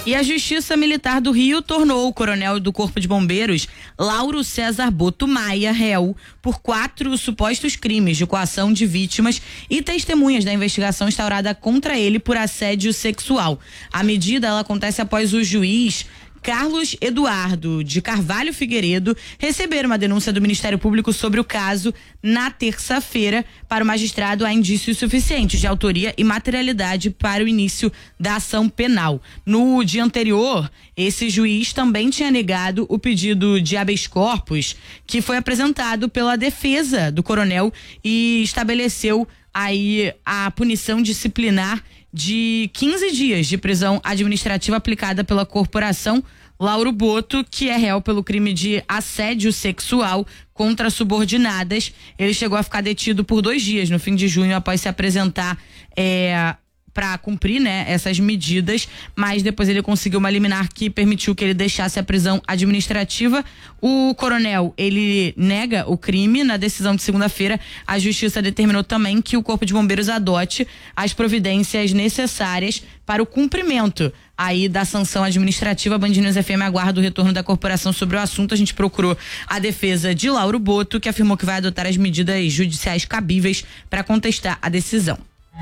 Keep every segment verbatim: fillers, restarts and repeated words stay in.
E a Justiça Militar do Rio tornou o coronel do Corpo de Bombeiros, Lauro César Boto Maia, réu por quatro supostos crimes de coação de vítimas e testemunhas da investigação instaurada contra ele por assédio sexual. A medida ela acontece após o juiz Carlos Eduardo de Carvalho Figueiredo receber uma denúncia do Ministério Público sobre o caso na terça-feira. Para o magistrado, há indícios suficientes de autoria e materialidade para o início da ação penal. No dia anterior, esse juiz também tinha negado o pedido de habeas corpus que foi apresentado pela defesa do coronel e estabeleceu aí a punição disciplinar de quinze dias de prisão administrativa aplicada pela corporação Lauro Boto, que é réu pelo crime de assédio sexual contra subordinadas. Ele chegou a ficar detido por dois dias no fim de junho após se apresentar é, para cumprir, né, essas medidas, mas depois ele conseguiu uma liminar que permitiu que ele deixasse a prisão administrativa. O coronel, ele nega o crime. Na decisão de segunda-feira, a justiça determinou também que o Corpo de Bombeiros adote as providências necessárias para o cumprimento aí da sanção administrativa. Band News F M aguarda o retorno da corporação sobre o assunto. A gente procurou a defesa de Lauro Boto, que afirmou que vai adotar as medidas judiciais cabíveis para contestar a decisão.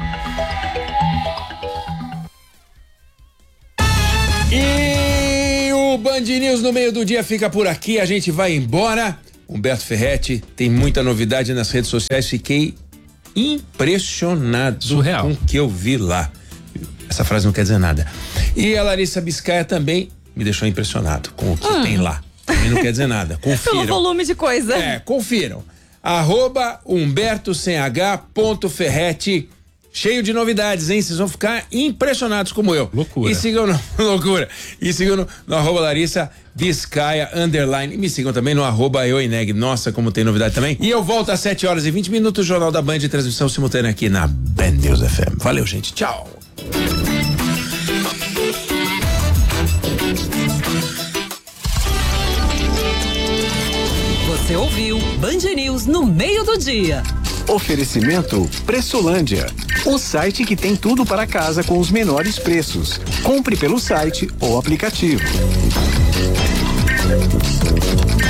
E o Band News no meio do dia fica por aqui, a gente vai embora. Humberto Ferretti, tem muita novidade nas redes sociais, fiquei impressionado Surreal. com o que eu vi lá. Essa frase não quer dizer nada. E a Larissa Biscaia também me deixou impressionado com o que hum. tem lá. Também não quer dizer nada. Confiram. Pelo volume de coisa. É, confiram. Arroba Humberto sem H ponto Ferretti. Cheio de novidades, hein? Vocês vão ficar impressionados como eu. Loucura. E sigam no, loucura. E sigam no, no arroba Larissa Biscaia underline. E me sigam também no arroba Euineg. Nossa, como tem novidade também. E eu volto às sete horas e vinte minutos, Jornal da Band, transmissão simultânea aqui na Band News F M. Valeu, gente. Tchau. Você ouviu Band News no meio do dia. Oferecimento Pressolândia, o site que tem tudo para casa com os menores preços. Compre pelo site ou aplicativo.